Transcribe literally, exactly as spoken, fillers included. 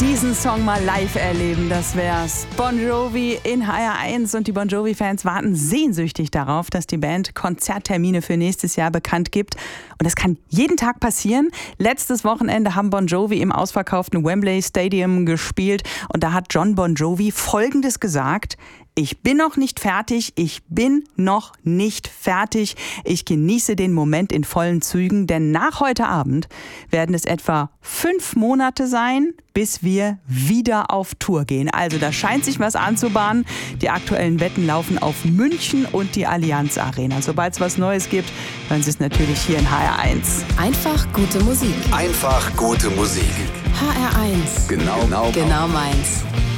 Diesen Song mal live erleben, das wär's. Bon Jovi in H R eins und die Bon Jovi-Fans warten sehnsüchtig darauf, dass die Band Konzerttermine für nächstes Jahr bekannt gibt. Und das kann jeden Tag passieren. Letztes Wochenende haben Bon Jovi im ausverkauften Wembley Stadium gespielt und da hat John Bon Jovi Folgendes gesagt: Ich bin noch nicht fertig, ich bin noch nicht fertig. Ich genieße den Moment in vollen Zügen, denn nach heute Abend werden es etwa fünf Monate sein, bis wir wieder auf Tour gehen. Also da scheint sich was anzubahnen. Die aktuellen Wetten laufen auf München und die Allianz Arena. Sobald es was Neues gibt, hören Sie es natürlich hier in H R eins. Einfach gute Musik. Einfach gute Musik. H R eins. Genau, genau, genau meins.